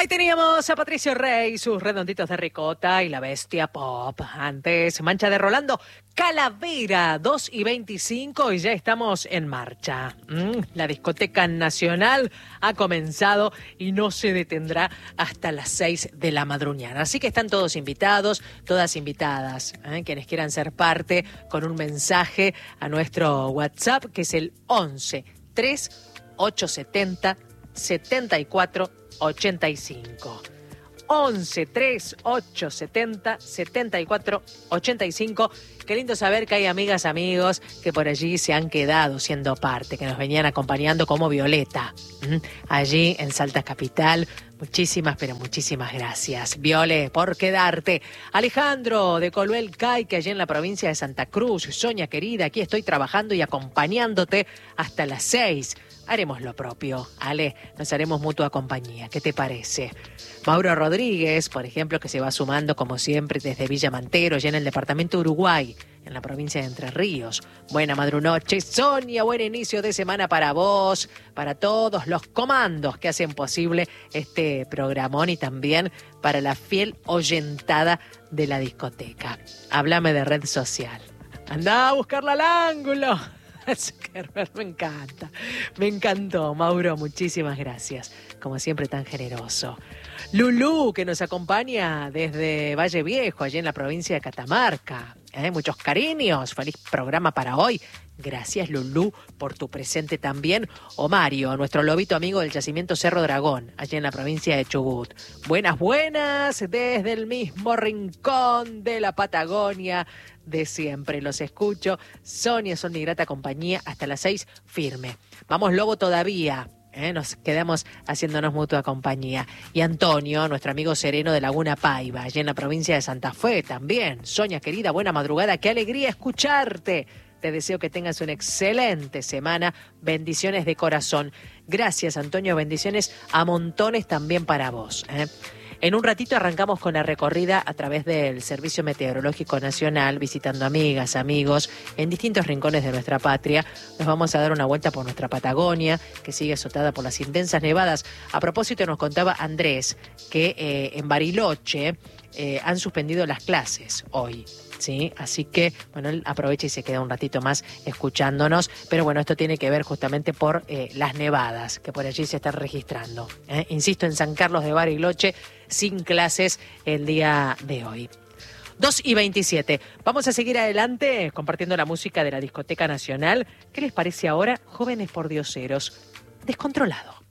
Ahí teníamos a Patricio Rey, sus redonditos de ricota y la bestia pop. Antes, Mancha de Rolando, Calavera, 2:25 y ya estamos en marcha. La discoteca nacional ha comenzado y no se detendrá hasta las 6 de la madrugada. Así que están todos invitados, todas invitadas, quienes quieran ser parte, con un mensaje a nuestro WhatsApp, que es el 11 3 870 74 85. 11 3 870 74 85. Qué lindo saber que hay amigas, amigos que por allí se han quedado siendo parte, que nos venían acompañando como Violeta, allí en Salta Capital. Muchísimas, pero muchísimas gracias, Viole, por quedarte. Alejandro de Coluel Caique, allí en la provincia de Santa Cruz. Sonia querida, aquí estoy trabajando y acompañándote hasta las 6. Haremos lo propio, Ale, nos haremos mutua compañía. ¿Qué te parece? Mauro Rodríguez, por ejemplo, que se va sumando como siempre desde Villa Mantero, ya en el departamento de Uruguay, en la provincia de Entre Ríos. Buena madrunoche, Sonia, buen inicio de semana para vos, para todos los comandos que hacen posible este programón y también para la fiel oyentada de la discoteca. Háblame de red social. Andá a buscarla al ángulo. Zuckerberg, me encanta, me encantó, Mauro, muchísimas gracias, como siempre tan generoso. Lulú, que nos acompaña desde Valle Viejo, allí en la provincia de Catamarca. Muchos cariños, feliz programa para hoy. Gracias, Lulú, por tu presente también. O Mario, nuestro lobito amigo del yacimiento Cerro Dragón, allí en la provincia de Chubut. Buenas, buenas, desde el mismo rincón de la Patagonia de siempre. Los escucho. Sonia, son mi grata compañía. Hasta las 6, firme. Vamos, Lobo, todavía. Nos quedamos haciéndonos mutua compañía. Y Antonio, nuestro amigo sereno de Laguna Paiva, allí en la provincia de Santa Fe también. Sonia querida, buena madrugada, qué alegría escucharte. Te deseo que tengas una excelente semana. Bendiciones de corazón. Gracias, Antonio, bendiciones a montones también para vos. En un ratito arrancamos con la recorrida a través del Servicio Meteorológico Nacional, visitando amigas, amigos en distintos rincones de nuestra patria. Nos vamos a dar una vuelta por nuestra Patagonia, que sigue azotada por las intensas nevadas. A propósito, nos contaba Andrés que en Bariloche han suspendido las clases hoy. Sí, así que, bueno, él aprovecha y se queda un ratito más escuchándonos, pero bueno, esto tiene que ver justamente por las nevadas que por allí se están registrando. Insisto, en San Carlos de Bariloche, sin clases el día de hoy. 2:27. Vamos a seguir adelante compartiendo la música de la Discoteca Nacional. ¿Qué les parece ahora? Jóvenes Pordioseros, Descontrolado.